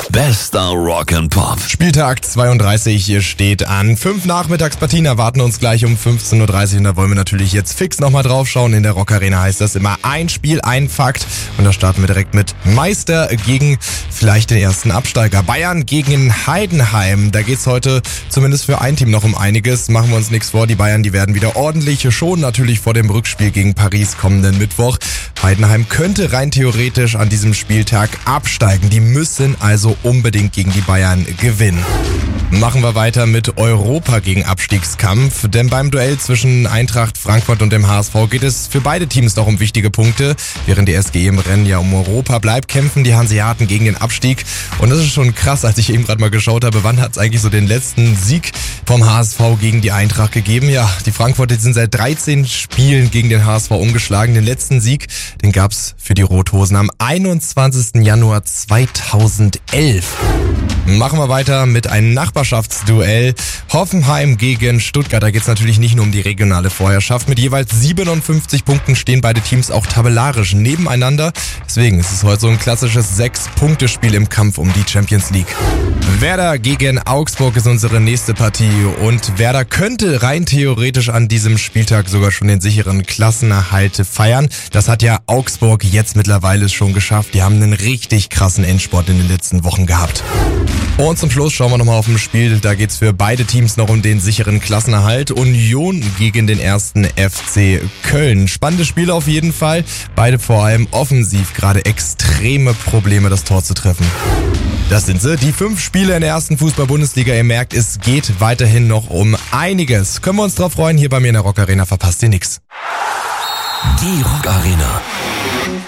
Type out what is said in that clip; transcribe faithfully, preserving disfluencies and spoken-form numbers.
Bester Rock and Pop. Spieltag zweiunddreißig steht an. Fünf Nachmittagspartien erwarten uns gleich um fünfzehn Uhr dreißig und da wollen wir natürlich jetzt fix nochmal drauf schauen. In der Rock Arena heißt das immer ein Spiel, ein Fakt. Und da starten wir direkt mit Meister gegen vielleicht den ersten Absteiger. Bayern gegen Heidenheim. Da geht's heute zumindest für ein Team noch um einiges. Machen wir uns nichts vor. Die Bayern, die werden wieder ordentlich schonen. Natürlich vor dem Rückspiel gegen Paris kommenden Mittwoch. Heidenheim könnte rein theoretisch an diesem Spieltag absteigen. Die müssen also unbedingt gegen die Bayern gewinnen. Machen wir weiter mit Europa gegen Abstiegskampf, denn beim Duell zwischen Eintracht Frankfurt und dem H S V geht es für beide Teams noch um wichtige Punkte. Während die S G im Rennen ja um Europa bleibt, kämpfen die Hanseaten gegen den Abstieg. Und das ist schon krass, als ich eben gerade mal geschaut habe, wann hat es eigentlich so den letzten Sieg vom H S V gegen die Eintracht gegeben? Ja, die Frankfurter sind seit dreizehn Spielen gegen den H S V umgeschlagen. Den letzten Sieg, den gab's für die Rothosen am einundzwanzigsten Januar zweitausendelf. Machen wir weiter mit einem Nachbarschaftsduell. Hoffenheim gegen Stuttgart. Da geht es natürlich nicht nur um die regionale Vorherrschaft. Mit jeweils siebenundfünfzig Punkten stehen beide Teams auch tabellarisch nebeneinander. Deswegen ist es heute so ein klassisches Sechs-Punkte-Spiel im Kampf um die Champions League. Werder gegen Augsburg ist unsere nächste Partie. Und Werder könnte rein theoretisch an diesem Spieltag sogar schon den sicheren Klassenerhalt feiern. Das hat ja Augsburg jetzt mittlerweile schon geschafft. Die haben einen richtig krassen Endsport in den letzten Wochen gehabt. Und zum Schluss schauen wir nochmal auf das Spiel. Da geht's für beide Teams noch um den sicheren Klassenerhalt. Union gegen den ersten F C Köln. Spannendes Spiel auf jeden Fall. Beide vor allem offensiv gerade extreme Probleme, das Tor zu treffen. Das sind sie, die fünf Spiele in der ersten Fußball-Bundesliga. Ihr merkt, es geht weiterhin noch um einiges. Können wir uns drauf freuen. Hier bei mir in der Rock Arena verpasst ihr nix. Die Rock Arena.